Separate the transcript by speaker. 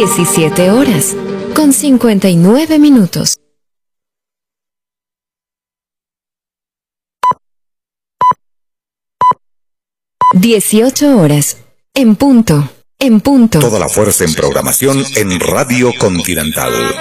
Speaker 1: 17 horas, con 59 minutos. Dieciocho horas, en punto.
Speaker 2: Toda la fuerza en programación en Radio Continental.